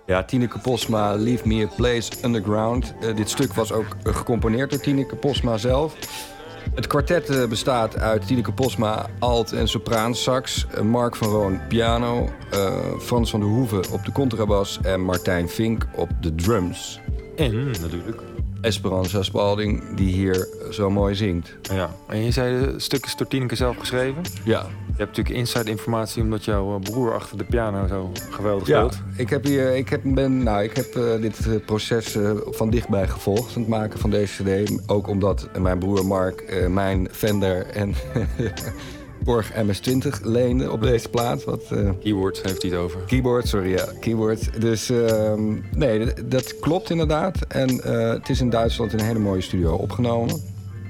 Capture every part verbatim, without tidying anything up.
Ja, Tineke Posma, Leave Me a Place Underground. Uh, dit stuk was ook uh, gecomponeerd door Tineke Posma zelf. Het kwartet uh, bestaat uit Tineke Posma, alt- en sopraansax... Uh, Mark van Roon, piano... Uh, Frans van der Hoeven op de contrabas... en Martijn Vink op de drums. En natuurlijk Esperanza Spalding, die hier zo mooi zingt. Ja, en je zei de stukken is door Tineke zelf geschreven? Ja. Je hebt natuurlijk inside informatie omdat jouw broer achter de piano zo geweldig ja, speelt. ik heb, hier, ik heb, ben, nou, ik heb uh, dit proces uh, van dichtbij gevolgd, het maken van deze cd. Ook omdat mijn broer Mark uh, mijn Fender en Borg M S twintig leende op deze plaat. Wat, uh, Keyboard heeft hij het over. Keyboard, sorry, ja, keyboard. Dus uh, nee, dat, dat klopt inderdaad. En uh, het is in Duitsland in een hele mooie studio opgenomen.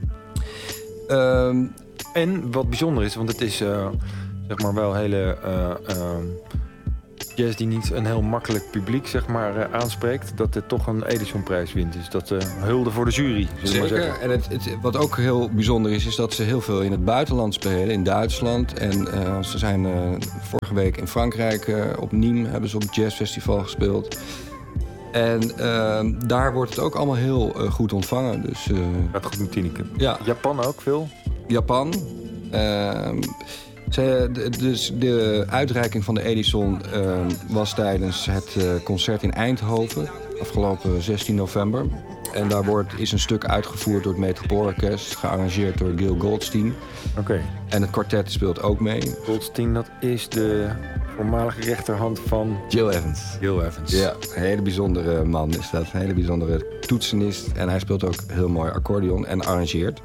Uh, en wat bijzonder is, want het is uh, zeg maar wel hele uh, uh, jazz die niet een heel makkelijk publiek zeg maar uh, aanspreekt, dat het toch een Edisonprijs wint. Dus dat uh, hulde voor de jury, zullen we maar zeggen. En het, het, wat ook heel bijzonder is, is dat ze heel veel in het buitenland spelen, in Duitsland. En uh, ze zijn uh, vorige week in Frankrijk uh, op Nîmes hebben ze op het jazzfestival gespeeld. En uh, daar wordt het ook allemaal heel uh, goed ontvangen. Dus, uh, gaat goed met Tineke. Ja. Japan ook veel? Japan. Uh, ze, de, dus de uitreiking van de Edison uh, was tijdens het uh, concert in Eindhoven, afgelopen zestien november. En daar wordt, is een stuk uitgevoerd door het Metropoolorkest, gearrangeerd door Gil Goldstein. Oké. Okay. En het kwartet speelt ook mee. Goldstein, dat is de voormalige rechterhand van Gil Evans. Gil Evans. Ja, een hele bijzondere man is dat. Een hele bijzondere toetsenist. En hij speelt ook heel mooi accordeon en arrangeert.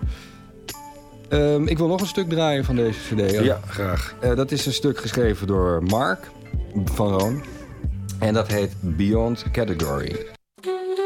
Um, ik wil nog een stuk draaien van deze cd. Ja, graag. Uh, dat is een stuk geschreven door Mark van Roon. En dat heet Beyond Category.